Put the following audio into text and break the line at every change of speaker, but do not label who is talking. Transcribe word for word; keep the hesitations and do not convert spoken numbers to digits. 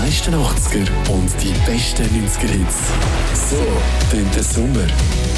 meisten achtziger und die besten neunziger Hits. So tönt der Sommer.